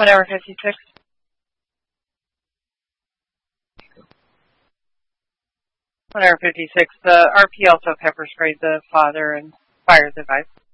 1 hour 56. 1 hour 56. The RP also pepper sprayed the father and fire device.